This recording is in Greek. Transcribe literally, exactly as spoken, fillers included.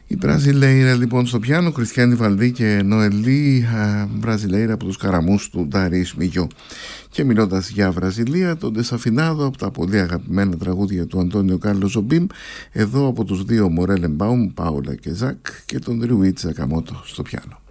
Η Βραζιλέιρα λοιπόν στο πιάνο, Κριστιάνη Βαλδί και Νοελή, Βραζιλέιρα από τους καραμούς του Νταρίς Μιγιό. Και μιλώντας για Βραζιλία, τον Ντεσαφινάδο από τα πολύ αγαπημένα τραγούδια του Αντώνιο Κάρλος Ζομπίμ, εδώ από τους δύο Μορέλεμπαουμ, Πάολα και Ζακ, και τον Ριουίτζα Καμότο στο πιάνο.